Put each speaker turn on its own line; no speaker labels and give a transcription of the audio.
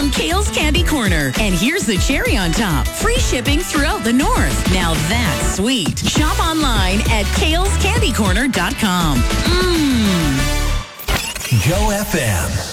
from Kale's Candy Corner. And here's the cherry on top. Free shipping throughout the North. Now that's sweet. Shop online at kalescandycorner.com.
Go FM.